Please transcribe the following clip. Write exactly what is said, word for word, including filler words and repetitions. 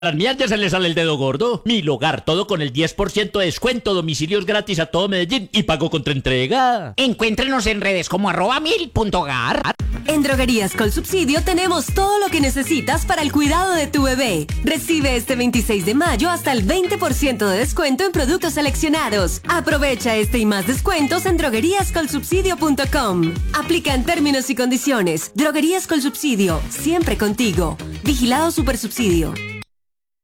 las mías ya se le sale el dedo gordo. Mil Hogar, todo con el diez por ciento de descuento, domicilios gratis a todo Medellín y pago contra entrega. Encuéntrenos en redes como arroba mil punto hogar. En Droguerías Colsubsidio tenemos todo lo que necesitas para el cuidado de tu bebé. Recibe este veintiséis de mayo hasta el veinte por ciento de descuento en productos seleccionados. Aprovecha este y más descuentos en droguerías colsubsidio punto com. Aplican términos y condiciones. Droguerías Colsubsidio, siempre contigo. Vigilado Supersubsidio.